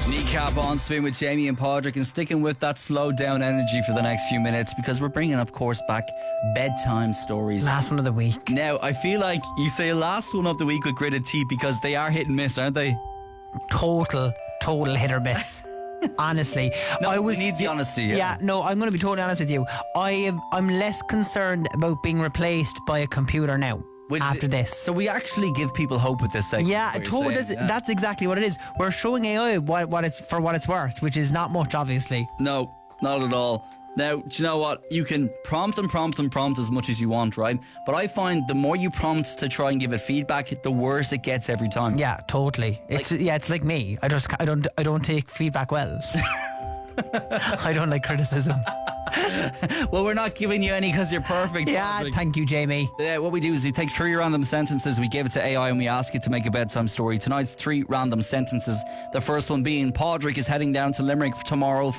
Kneecap on Spin with Jamie and Padraig, and sticking with that slowed down energy for the next few minutes because we're bringing, of course, back bedtime stories. Last one of the week. Now, I feel like you say last one of the week with gritted teeth because they are hit and miss, aren't they? Total hit or miss. Honestly, No, we need the honesty. Yeah, no, I'm going to be totally honest with you. I'm less concerned about being replaced by a computer now. After this. So we actually give people hope with this segment. Yeah, that's exactly what it is. We're showing AI what it's worth, which is not much, obviously. No, not at all. Now, do you know what? You can prompt as much as you want, right? But I find the more you prompt to try and give it feedback, the worse it gets every time. Yeah, totally. It's like me. I don't take feedback well. I don't like criticism. Well, we're not giving you any because you're perfect. Yeah, Patrick. thank you, Jamie. What we do is we take 3 random sentences, we give it to AI and we ask it to make a bedtime story. Tonight's 3 random sentences. The first one being, Padraig is heading down to Limerick tomorrow